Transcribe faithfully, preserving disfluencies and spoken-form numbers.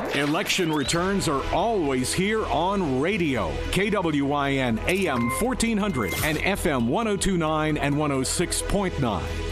Election returns are always here on radio. K W I N A M fourteen hundred and F M one oh two point nine and one oh six point nine.